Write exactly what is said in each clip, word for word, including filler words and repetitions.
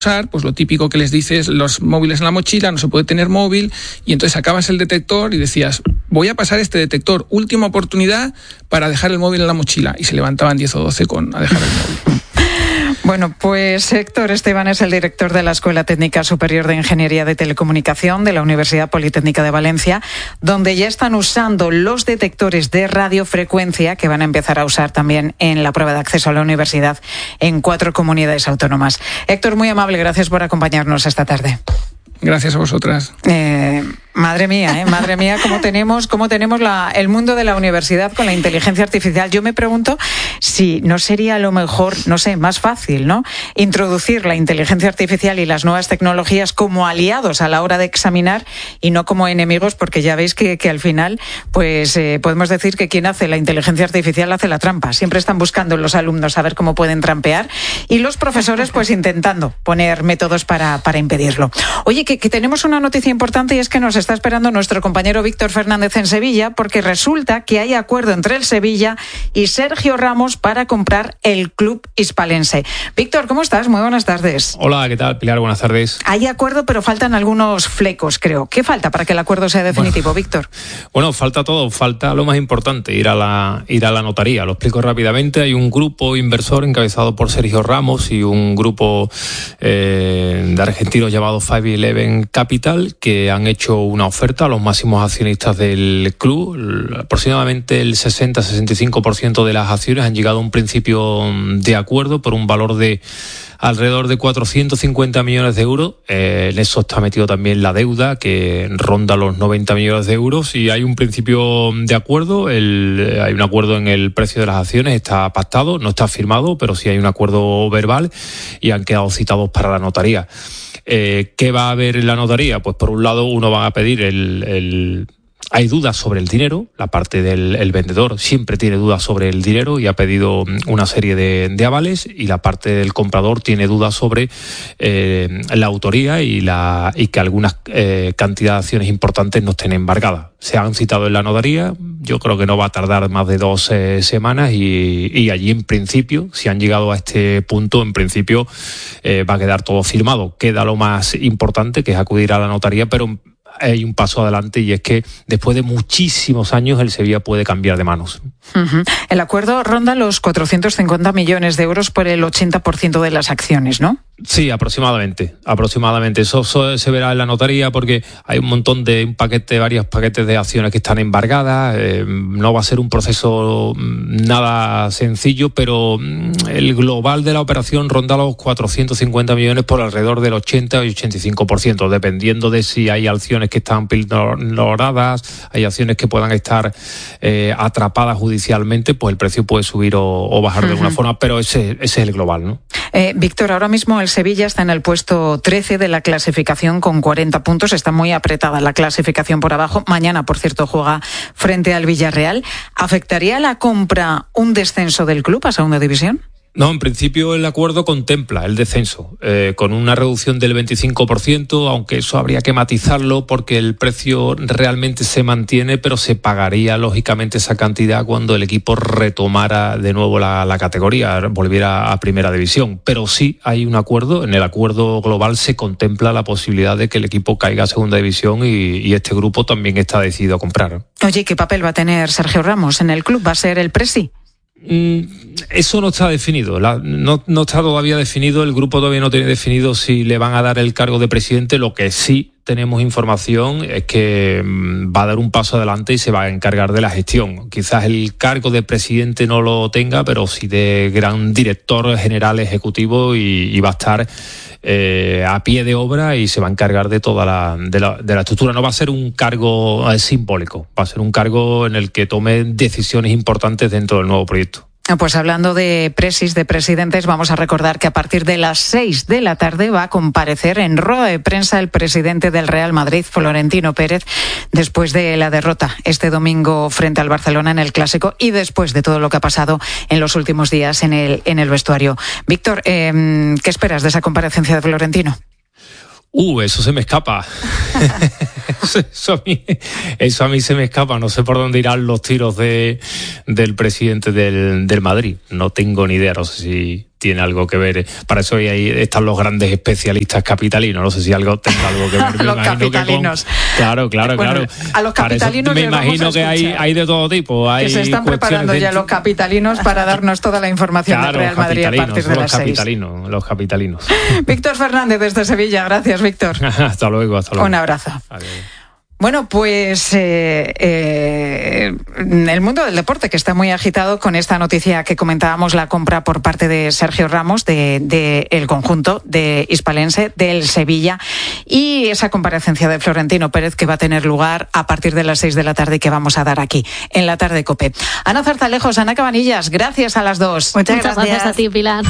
usar, pues lo típico que les dices, los móviles en la mochila, no se puede tener móvil, y entonces sacabas el detector y decías, voy a pasar este detector, última oportunidad para dejar el móvil en la mochila, y se levantaban diez o doce con a dejar el móvil. Bueno, pues Héctor Esteban es el director de la Escuela Técnica Superior de Ingeniería de Telecomunicación de la Universidad Politécnica de Valencia, donde ya están usando los detectores de radiofrecuencia que van a empezar a usar también en la prueba de acceso a la universidad en cuatro comunidades autónomas. Héctor, muy amable, gracias por acompañarnos esta tarde. Gracias a vosotras. Eh, madre mía, ¿eh? madre mía, cómo tenemos, cómo tenemos la, el mundo de la universidad con la inteligencia artificial. Yo me pregunto si no sería a lo mejor, no sé, más fácil, ¿no? Introducir la inteligencia artificial y las nuevas tecnologías como aliados a la hora de examinar y no como enemigos, porque ya veis que, que al final, pues eh, podemos decir que quien hace la inteligencia artificial hace la trampa. Siempre están buscando los alumnos a ver cómo pueden trampear y los profesores pues intentando poner métodos para, para impedirlo. Oye, que, que tenemos una noticia importante y es que nos está esperando nuestro compañero Víctor Fernández en Sevilla, porque resulta que hay acuerdo entre el Sevilla y Sergio Ramos para comprar el club hispalense. Víctor, ¿cómo estás? Muy buenas tardes. Hola, ¿qué tal, Pilar? Buenas tardes. Hay acuerdo, pero faltan algunos flecos, creo. ¿Qué falta para que el acuerdo sea definitivo, bueno, Víctor? Bueno, falta todo. Falta lo más importante, ir a la ir a la notaría. Lo explico rápidamente. Hay un grupo inversor encabezado por Sergio Ramos y un grupo eh, de argentinos llamado cinco eleven Capital, que han hecho una oferta a los máximos accionistas del club. Aproximadamente el sesenta a sesenta y cinco por ciento de las acciones han llegado a un principio de acuerdo por un valor de alrededor de cuatrocientos cincuenta millones de euros. Eh, en eso está metido también la deuda, que ronda los noventa millones de euros, y hay un principio de acuerdo. El, hay un acuerdo en el precio de las acciones, está pactado, no está firmado, pero sí hay un acuerdo verbal y han quedado citados para la notaría. Eh, ¿Qué va a haber en la notaría? Pues por un lado uno va a pedir el... el Hay dudas sobre el dinero. La parte del el vendedor siempre tiene dudas sobre el dinero y ha pedido una serie de, de avales, y la parte del comprador tiene dudas sobre eh, la autoría y, la, y que algunas eh, cantidad de acciones importantes no estén embargadas. Se han citado en la notaría, yo creo que no va a tardar más de dos eh, semanas y, y allí en principio, si han llegado a este punto, en principio eh, va a quedar todo firmado. Queda lo más importante, que es acudir a la notaría, pero hay un paso adelante, y es que después de muchísimos años el Sevilla puede cambiar de manos. Uh-huh. El acuerdo ronda los cuatrocientos cincuenta millones de euros por el ochenta por ciento de las acciones, ¿no? Sí, aproximadamente, aproximadamente. Eso, eso se verá en la notaría, porque hay un montón de un paquete, varios paquetes de acciones que están embargadas. Eh, no va a ser un proceso nada sencillo, pero el global de la operación ronda los cuatrocientos cincuenta millones por alrededor del ochenta y ochenta y cinco por ciento, dependiendo de si hay acciones que están pildoradas, hay acciones que puedan estar eh, atrapadas judicialmente, pues el precio puede subir o, o bajar uh-huh. de alguna forma, pero ese, ese es el global, ¿no? Eh, Víctor, ahora mismo el Sevilla está en el puesto trece de la clasificación con cuarenta puntos. Está muy apretada la clasificación por abajo. Mañana, por cierto, juega frente al Villarreal. ¿Afectaría la compra un descenso del club a segunda división? No, en principio el acuerdo contempla el descenso, eh, con una reducción del veinticinco por ciento, aunque eso habría que matizarlo porque el precio realmente se mantiene, pero se pagaría lógicamente esa cantidad cuando el equipo retomara de nuevo la, la categoría, volviera a primera división. Pero sí hay un acuerdo, en el acuerdo global se contempla la posibilidad de que el equipo caiga a segunda división, y, y este grupo también está decidido a comprar. Oye, ¿qué papel va a tener Sergio Ramos en el club? ¿Va a ser el presi? Eso no está definido, la, no, no está todavía definido, el grupo todavía no tiene definido si le van a dar el cargo de presidente. Lo que sí tenemos información es que va a dar un paso adelante y se va a encargar de la gestión. Quizás el cargo de presidente no lo tenga, pero sí de gran director general ejecutivo, y, y va a estar eh, a pie de obra y se va a encargar de toda la, de la, de la estructura. No va a ser un cargo eh, simbólico, va a ser un cargo en el que tome decisiones importantes dentro del nuevo proyecto. Pues hablando de presis, de presidentes, vamos a recordar que a partir de las seis de la tarde va a comparecer en rueda de prensa el presidente del Real Madrid, Florentino Pérez, después de la derrota este domingo frente al Barcelona en el Clásico y después de todo lo que ha pasado en los últimos días en el, en el vestuario. Víctor, eh, ¿qué esperas de esa comparecencia de Florentino? Uh, eso se me escapa. eso, a mí, eso a mí se me escapa. No sé por dónde irán los tiros de, del presidente del, del Madrid. No tengo ni idea. No sé si tiene algo que ver. Para eso ahí están los grandes especialistas capitalinos. No sé si algo tenga algo que ver. Los capitalinos. Con... Claro, claro, bueno, claro. A los capitalinos me imagino que hay, hay de todo tipo. Hay que se están preparando ya de... los capitalinos para darnos toda la información claro, del Real Madrid a partir de las los capitalinos, seis. Los capitalinos. Víctor Fernández desde Sevilla. Gracias, Víctor. Hasta luego, hasta luego. Un abrazo. Adiós. Bueno, pues eh, eh, el mundo del deporte, que está muy agitado con esta noticia que comentábamos, la compra por parte de Sergio Ramos de, de el conjunto de hispalense del Sevilla, y esa comparecencia de Florentino Pérez que va a tener lugar a partir de las seis de la tarde y que vamos a dar aquí en la tarde COPE. Ana Zarzalejos, Ana Cabanillas, gracias a las dos. Muchas, Muchas gracias. gracias a ti, Pilar.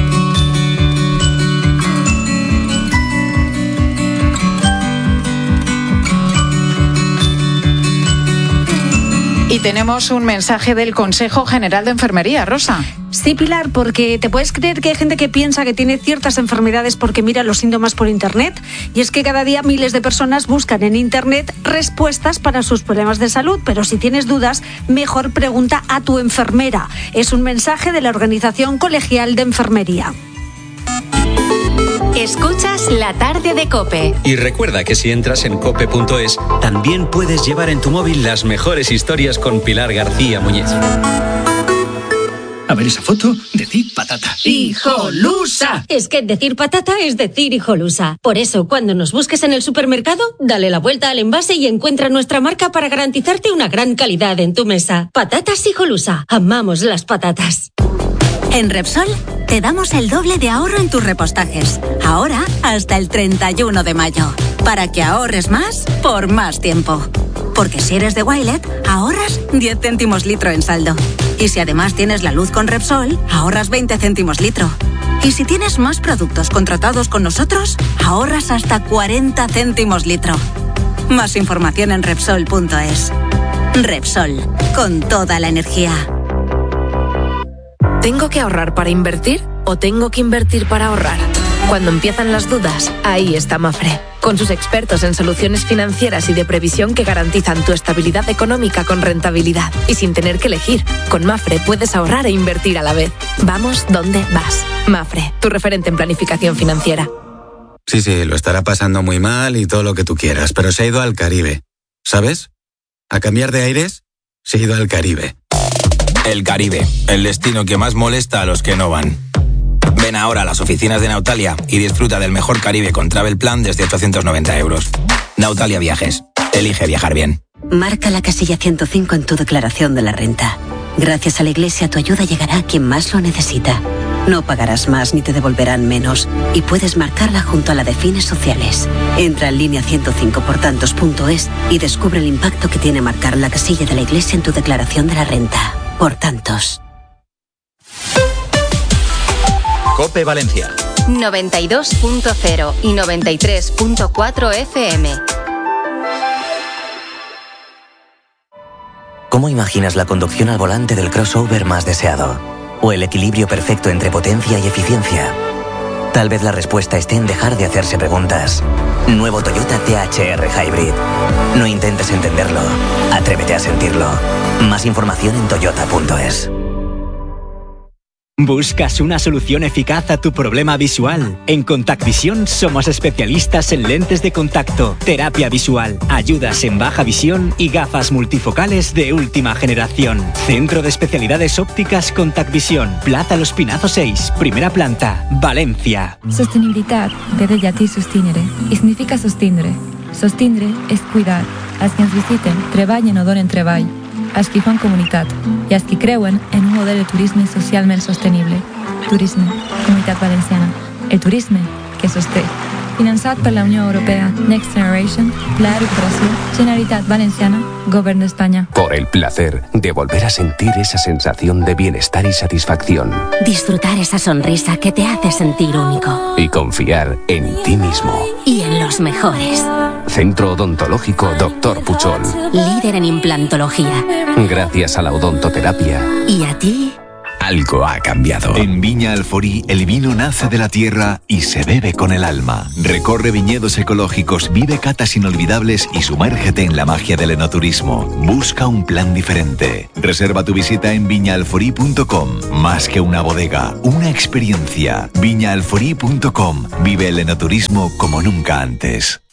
Y tenemos un mensaje del Consejo General de Enfermería, Rosa. Sí, Pilar, porque te puedes creer que hay gente que piensa que tiene ciertas enfermedades porque mira los síntomas por Internet. Y es que cada día miles de personas buscan en Internet respuestas para sus problemas de salud. Pero si tienes dudas, mejor pregunta a tu enfermera. Es un mensaje de la Organización Colegial de Enfermería. Escuchas La Tarde de COPE. Y recuerda que si entras en cope punto es, también puedes llevar en tu móvil las mejores historias con Pilar García Muñiz. A ver esa foto, decir patata. ¡Hijolusa! Es que decir patata es decir hijolusa. Por eso, cuando nos busques en el supermercado, dale la vuelta al envase y encuentra nuestra marca para garantizarte una gran calidad en tu mesa. Patatas hijolusa. Amamos las patatas. En Repsol te damos el doble de ahorro en tus repostajes. Ahora hasta el treinta y uno de mayo. Para que ahorres más por más tiempo. Porque si eres de Wilet, ahorras diez céntimos litro en saldo. Y si además tienes la luz con Repsol, ahorras veinte céntimos litro. Y si tienes más productos contratados con nosotros, ahorras hasta cuarenta céntimos litro. Más información en Repsol punto es. Repsol, con toda la energía. ¿Tengo que ahorrar para invertir o tengo que invertir para ahorrar? Cuando empiezan las dudas, ahí está Mafre, con sus expertos en soluciones financieras y de previsión que garantizan tu estabilidad económica con rentabilidad y sin tener que elegir. Con Mafre puedes ahorrar e invertir a la vez. Vamos donde vas. Mafre, tu referente en planificación financiera. Sí, sí, lo estará pasando muy mal y todo lo que tú quieras, pero se ha ido al Caribe. ¿Sabes? A cambiar de aires, se ha ido al Caribe. El Caribe, el destino que más molesta a los que no van. Ven ahora a las oficinas de Nautalia y disfruta del mejor Caribe con Travel Plan desde ochocientos noventa euros. Nautalia Viajes. Elige viajar bien. Marca la casilla ciento cinco en tu declaración de la renta. Gracias a la Iglesia tu ayuda llegará a quien más lo necesita. No pagarás más ni te devolverán menos y puedes marcarla junto a la de fines sociales. Entra en línea ciento cinco por tantos punto es y descubre el impacto que tiene marcar la casilla de la Iglesia en tu declaración de la renta. Por tantos. COPE Valencia. noventa y dos punto cero y noventa y tres punto cuatro F M. ¿Cómo imaginas la conducción al volante del crossover más deseado? ¿O el equilibrio perfecto entre potencia y eficiencia? Tal vez la respuesta esté en dejar de hacerse preguntas. Nuevo Toyota T H R Hybrid. No intentes entenderlo. Atrévete a sentirlo. Más información en toyota punto es. ¿Buscas una solución eficaz a tu problema visual? En Contact Visión somos especialistas en lentes de contacto, terapia visual, ayudas en baja visión y gafas multifocales de última generación. Centro de Especialidades Ópticas Contact Visión, Plaza Los Pinazos seis, primera planta, Valencia. Sostenibilitat ve de llatí sostinere i significa sostindre. Sostindre és cuidar. Els que ens visiten treballen o donen treball. Els qui fan comunitat i els qui creuen en un model de turisme socialment sostenible. Turisme, Comunitat Valenciana. El turisme que sosté. Finançat per la Unió Europea, Next Generation, Pla de Recuperació, Generalitat Valenciana, Govern d'Espanya. Por el placer de volver a sentir esa sensación de bienestar y satisfacción. Disfrutar esa sonrisa que te hace sentir único. Y confiar en ti mismo. Y en los mejores. Centro Odontológico Doctor Puchol. Líder en implantología. Gracias a la odontoterapia. ¿Y a ti? algo ha cambiado. En Viña Alforí, el vino nace de la tierra y se bebe con el alma. Recorre viñedos ecológicos, vive catas inolvidables y sumérgete en la magia del enoturismo. Busca un plan diferente. Reserva tu visita en viña alforí punto com. Más que una bodega, una experiencia. viña alforí punto com. Vive el enoturismo como nunca antes.